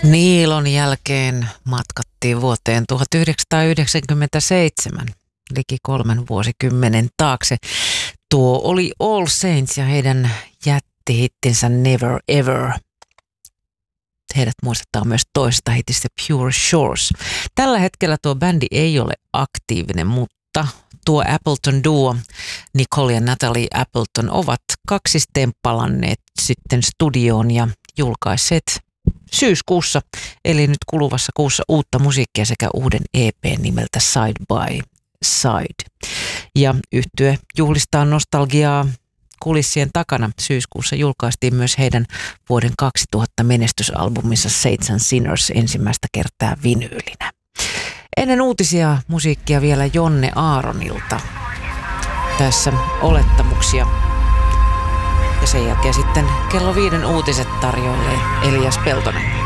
Niilon jälkeen matkattiin vuoteen 1997, liki 3 vuosikymmenen taakse. Tuo oli All Saints ja heidän jättihittinsä Never Ever. Heidät muistetaan myös toisesta hitistä Pure Shores. Tällä hetkellä tuo bändi ei ole aktiivinen, mutta tuo Appleton duo, Nicole ja Natalie Appleton, ovat kaksisteen palanneet sitten studioon ja julkaisseet syyskuussa, eli nyt kuluvassa kuussa, uutta musiikkia sekä uuden EP nimeltä Side by Side. Ja yhtye juhlistaa nostalgiaa kulissien takana. Syyskuussa julkaistiin myös heidän vuoden 2000 menestysalbuminsa Saints and Sinners ensimmäistä kertaa vinyylinä. Ennen uutisia musiikkia vielä Jonne Aaronilta. Tässä olettamuksia. Ja sen jälkeen sitten kello 5 uutiset tarjoilee Elias Peltonen.